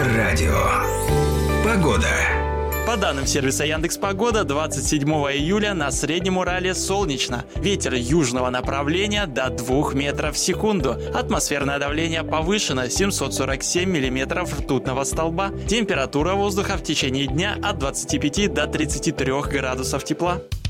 Авторадио. Погода. По данным сервиса Яндекс.Погода, 27 июля на Среднем Урале солнечно. Ветер южного направления до 2 метров в секунду. Атмосферное давление повышено, 747 миллиметров ртутного столба. Температура воздуха в течение дня от 25 до 33 градусов тепла.